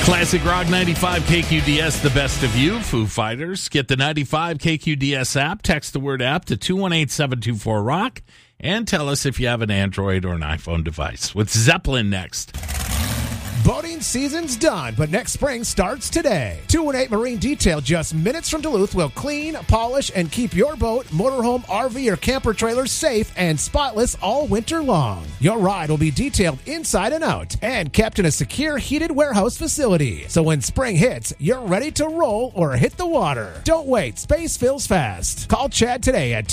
Classic Rock 95 KQDS, the best of you, Foo Fighters. Get the 95 KQDS app. Text the word app to 218-724-ROCK and tell us if you have an Android or an iPhone device. With Zeppelin next. Boating season's done, but next spring starts today. 218 Marine Detail, just minutes from Duluth, will clean, polish, and keep your boat, motorhome, RV, or camper trailer safe and spotless all winter long. Your ride will be detailed inside and out and kept in a secure heated warehouse facility. So when spring hits, you're ready to roll or hit the water. Don't wait. Space fills fast. Call Chad today at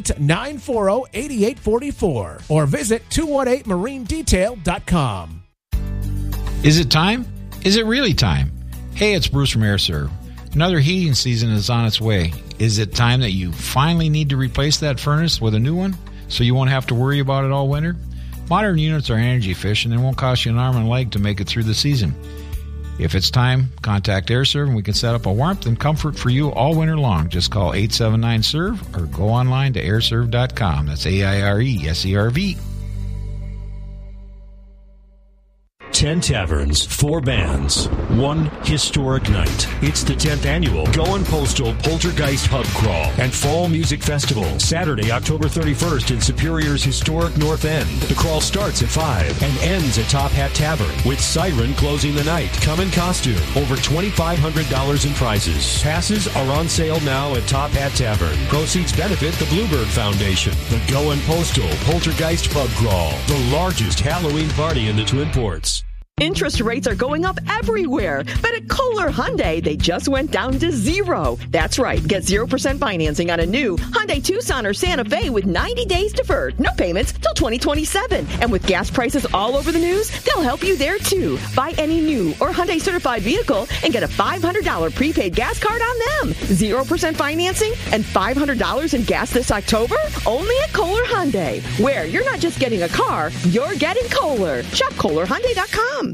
218-940-8844 or visit 218marinedetail.com. Is it time? Is it really time? Hey, it's Bruce from AirServe. Another heating season is on its way. Is it time that you finally need to replace that furnace with a new one so you won't have to worry about it all winter? Modern units are energy efficient and won't cost you an arm and a leg to make it through the season. If it's time, contact AirServe and we can set up a warmth and comfort for you all winter long. Just call 879-SERVE or go online to airserve.com. That's AIRESERV. 10 taverns, 4 bands, 1 historic night. It's the 10th annual Goin' Postal Poltergeist Hub Crawl and Fall Music Festival, Saturday, October 31st in Superior's historic North End. The crawl starts at 5 and ends at Top Hat Tavern with Siren closing the night. Come in costume. Over $2,500 in prizes. Passes are on sale now at Top Hat Tavern. Proceeds benefit the Bluebird Foundation. The Goin' Postal Poltergeist Pub Crawl, the largest Halloween party in the Twin Ports. Interest rates are going up everywhere, but at Kohler Hyundai, they just went down to 0. That's right. Get 0% financing on a new Hyundai Tucson or Santa Fe with 90 days deferred. No payments till 2027. And with gas prices all over the news, they'll help you there too. Buy any new or Hyundai certified vehicle and get a $500 prepaid gas card on them. 0% financing and $500 in gas this October? Only at Kohler Hyundai, where you're not just getting a car, you're getting Kohler. Shop KohlerHyundai.com.